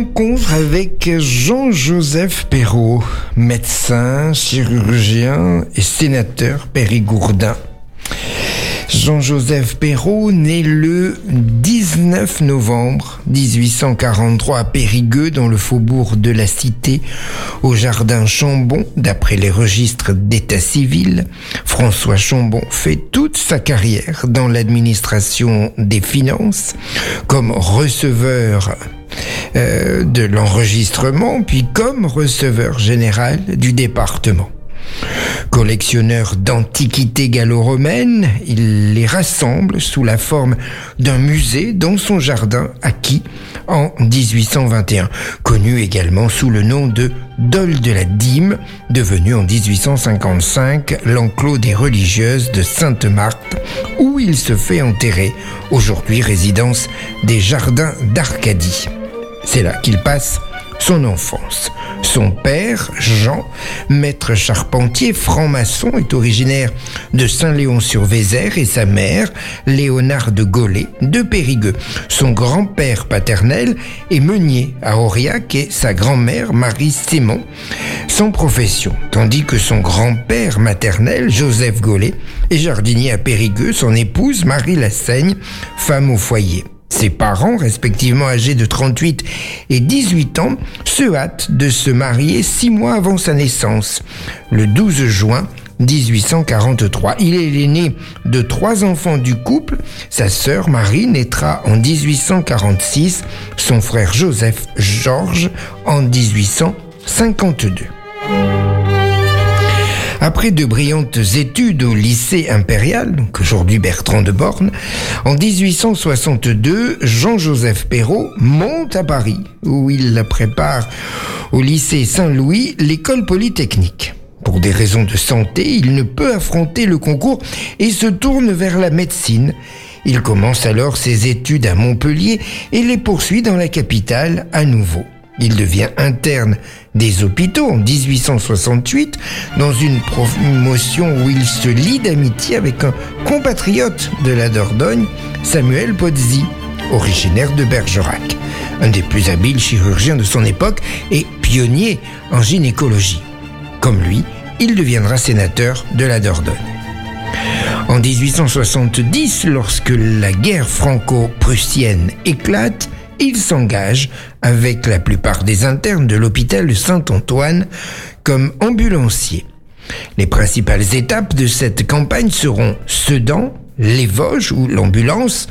Rencontre avec Jean-Joseph Perrot, médecin, chirurgien et sénateur périgourdin. Jean-Joseph Perrot naît le 19 novembre 1843 à Périgueux, dans le faubourg de la Cité, au jardin Chambon, d'après les registres d'état civil. François Chambon fait toute sa carrière dans l'administration des finances, comme receveur de l'enregistrement, puis comme receveur général du département. Collectionneur d'antiquités gallo-romaines, il les rassemble sous la forme d'un musée dans son jardin acquis en 1821, connu également sous le nom de Dol de la Dîme, devenu en 1855 l'enclos des religieuses de Sainte-Marthe, où il se fait enterrer, aujourd'hui résidence des Jardins d'Arcadie. C'est là qu'il passe son enfance. Son père, Jean, maître charpentier, franc-maçon, est originaire de Saint-Léon-sur-Vézère et sa mère, Léonard de Gaulet, de Périgueux. Son grand-père paternel est meunier à Aurillac et sa grand-mère, Marie Simon, sans profession, tandis que son grand-père maternel, Joseph Gaulet, est jardinier à Périgueux, son épouse, Marie Lassaigne, femme au foyer. Ses parents, respectivement âgés de 38 et 18 ans, se hâtent de se marier 6 mois avant sa naissance, le 12 juin 1843. Il est l'aîné de 3 enfants du couple. Sa sœur Marie naîtra en 1846, son frère Joseph Georges en 1852. Après de brillantes études au lycée impérial, donc aujourd'hui Bertrand de Born, en 1862, Jean-Joseph Perrot monte à Paris, où il prépare au lycée Saint-Louis l'école polytechnique. Pour des raisons de santé, il ne peut affronter le concours et se tourne vers la médecine. Il commence alors ses études à Montpellier et les poursuit dans la capitale à nouveau. Il devient interne des hôpitaux en 1868 dans une promotion où il se lie d'amitié avec un compatriote de la Dordogne, Samuel Pozzi, originaire de Bergerac, un des plus habiles chirurgiens de son époque et pionnier en gynécologie. Comme lui, il deviendra sénateur de la Dordogne. En 1870, lorsque la guerre franco-prussienne éclate, il s'engage avec la plupart des internes de l'hôpital de Saint-Antoine comme ambulancier. Les principales étapes de cette campagne seront Sedan, les Vosges où l'ambulance,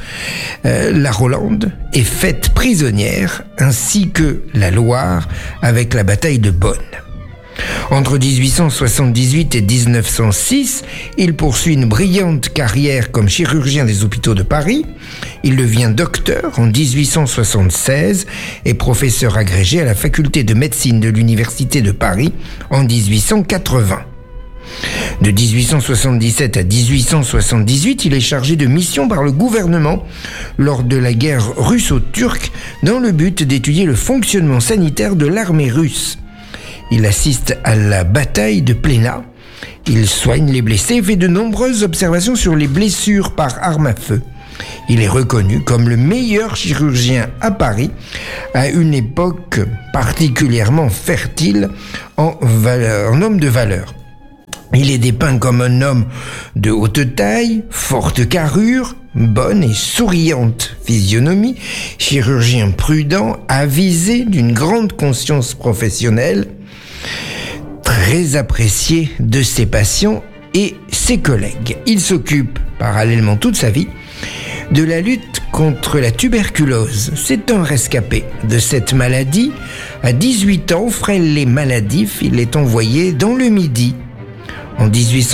la Rolande, est faite prisonnière, ainsi que la Loire avec la bataille de Bonne. Entre 1878 et 1906, il poursuit une brillante carrière comme chirurgien des hôpitaux de Paris. Il devient docteur en 1876 et professeur agrégé à la faculté de médecine de l'Université de Paris en 1880. De 1877 à 1878, il est chargé de mission par le gouvernement lors de la guerre russo-turque dans le but d'étudier le fonctionnement sanitaire de l'armée russe. Il assiste à la bataille de Pléna. Il soigne les blessés et fait de nombreuses observations sur les blessures par arme à feu. Il est reconnu comme le meilleur chirurgien à Paris, à une époque particulièrement fertile en homme de valeur. Il est dépeint comme un homme de haute taille, forte carrure, bonne et souriante physionomie, chirurgien prudent, avisé d'une grande conscience professionnelle, très apprécié de ses patients et ses collègues. Il s'occupe, parallèlement toute sa vie, de la lutte contre la tuberculose. C'est un rescapé de cette maladie. À 18 ans, frêle et maladif, il est envoyé dans le Midi. En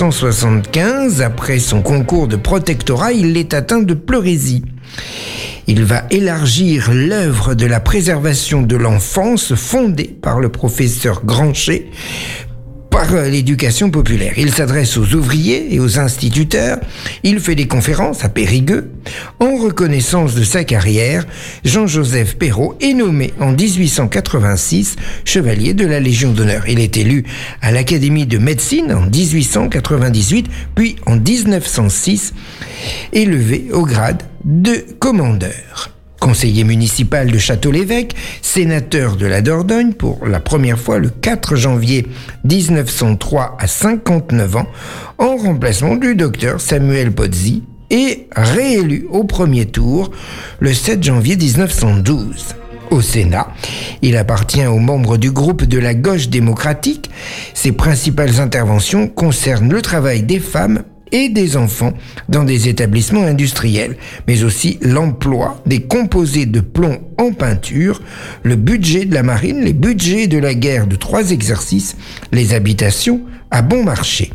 1875, après son concours de protectorat, il est atteint de pleurésie. Il va élargir l'œuvre de la préservation de l'enfance fondée par le professeur Granchet par l'éducation populaire. Il s'adresse aux ouvriers et aux instituteurs. Il fait des conférences à Périgueux. En reconnaissance de sa carrière, Jean-Joseph Perrot est nommé en 1886 chevalier de la Légion d'honneur. Il est élu à l'Académie de médecine en 1898, puis en 1906, élevé au grade de commandeur. Conseiller municipal de Château-l'Évêque, sénateur de la Dordogne pour la première fois le 4 janvier 1903 à 59 ans, en remplacement du docteur Samuel Pozzi, et réélu au premier tour le 7 janvier 1912. Au Sénat, il appartient aux membres du groupe de la gauche démocratique. Ses principales interventions concernent le travail des femmes et des enfants dans des établissements industriels, mais aussi l'emploi des composés de plomb en peinture, le budget de la marine, les budgets de la guerre de 3 exercices, les habitations à bon marché.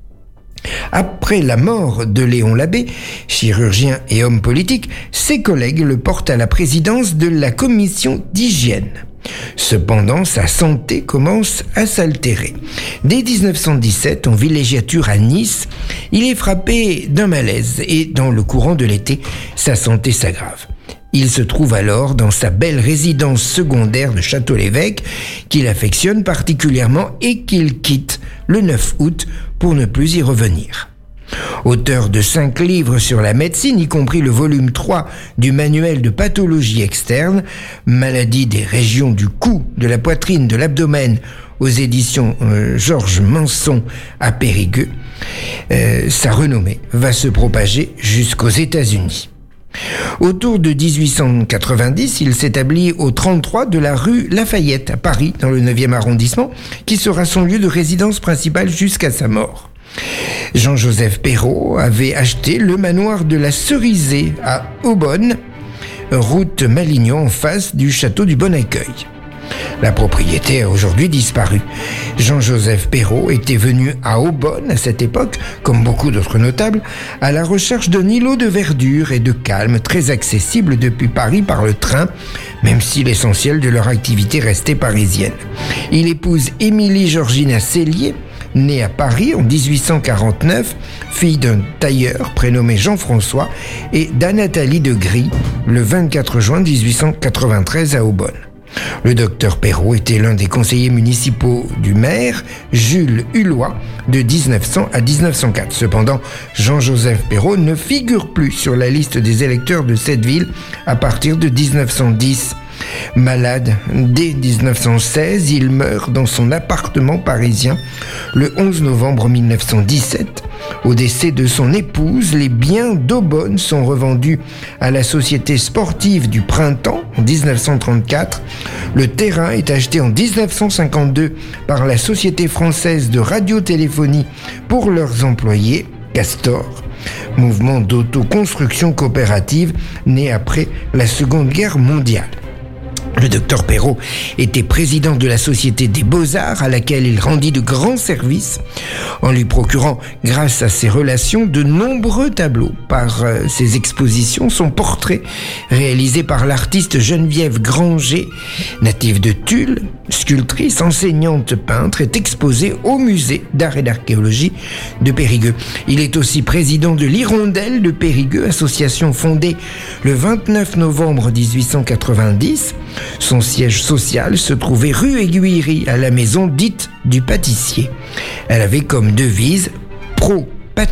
Après la mort de Léon Labbé, chirurgien et homme politique, ses collègues le portent à la présidence de la commission d'hygiène. Cependant, sa santé commence à s'altérer. Dès 1917, en villégiature à Nice, il est frappé d'un malaise et dans le courant de l'été, sa santé s'aggrave. Il se trouve alors dans sa belle résidence secondaire de Château-l'Évêque, qu'il affectionne particulièrement et qu'il quitte le 9 août pour ne plus y revenir. Auteur de 5 livres sur la médecine, y compris le volume 3 du manuel de pathologie externe, maladie des régions du cou, de la poitrine, de l'abdomen, aux éditions Georges Manson à Périgueux, sa renommée va se propager jusqu'aux États-Unis. Autour de 1890, il s'établit au 33 de la rue Lafayette à Paris, dans le 9e arrondissement, qui sera son lieu de résidence principale jusqu'à sa mort. Jean-Joseph Perrault avait acheté le manoir de la Cerisée à Aubonne, route Malignon, en face du château du Bon-Accueil. La propriété a aujourd'hui disparu. Jean-Joseph Perrault était venu à Aubonne à cette époque, comme beaucoup d'autres notables, à la recherche d'un îlot de verdure et de calme très accessible depuis Paris par le train, même si l'essentiel de leur activité restait parisienne. Il épouse Émilie Georgina Cellier, née à Paris en 1849, fille d'un tailleur prénommé Jean-François, et d'Anathalie de Gris, le 24 juin 1893 à Aubonne. Le docteur Perrault était l'un des conseillers municipaux du maire, Jules Hulot, de 1900 à 1904. Cependant, Jean-Joseph Perrault ne figure plus sur la liste des électeurs de cette ville à partir de 1910. Malade dès 1916, il meurt dans son appartement parisien le 11 novembre 1917. Au décès de son épouse, les biens d'Aubonne sont revendus à la Société sportive du Printemps en 1934. Le terrain est acheté en 1952 par la Société française de radiotéléphonie pour leurs employés, Castor, mouvement d'autoconstruction coopérative né après la Seconde Guerre mondiale. Le docteur Perrault était président de la Société des Beaux-Arts à laquelle il rendit de grands services en lui procurant, grâce à ses relations, de nombreux tableaux. Par ses expositions, son portrait, réalisé par l'artiste Geneviève Granger, native de Tulle, sculptrice, enseignante, peintre, est exposé au musée d'art et d'archéologie de Périgueux. Il est aussi président de l'Hirondelle de Périgueux, association fondée le 29 novembre 1890. Son siège social se trouvait rue Aiguillerie, à la maison dite du pâtissier. Elle avait comme devise « Pro Patria ».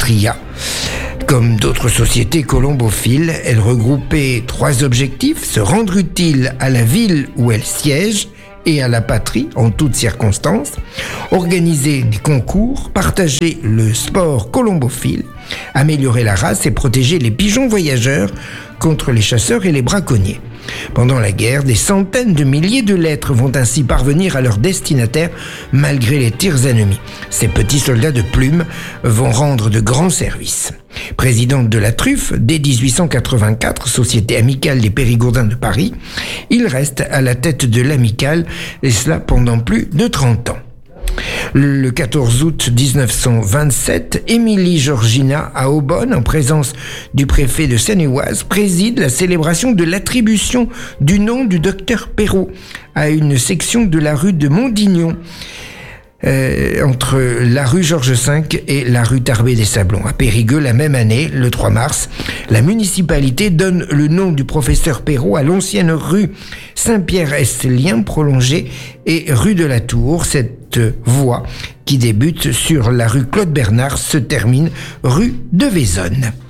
Comme d'autres sociétés colombophiles, elle regroupait 3 objectifs: se rendre utile à la ville où elle siège et à la patrie en toutes circonstances, organiser des concours, partager le sport colombophile, améliorer la race et protéger les pigeons voyageurs contre les chasseurs et les braconniers. Pendant la guerre, des centaines de milliers de lettres vont ainsi parvenir à leurs destinataires malgré les tirs ennemis. Ces petits soldats de plume vont rendre de grands services. Présidente de la Truffe dès 1884, Société amicale des Périgourdins de Paris, il reste à la tête de l'amicale, et cela pendant plus de 30 ans. Le 14 août 1927, Émilie Georgina à Aubonne, en présence du préfet de Seine-et-Oise, préside la célébration de l'attribution du nom du docteur Perrault à une section de la rue de Mondignon, entre la rue Georges V et la rue Tarbé des Sablons. À Périgueux, la même année, le 3 mars, la municipalité donne le nom du professeur Perrault à l'ancienne rue Saint-Pierre-Estelien prolongée et rue de la Tour. Cette voie qui débute sur la rue Claude Bernard se termine rue de Vaisonne.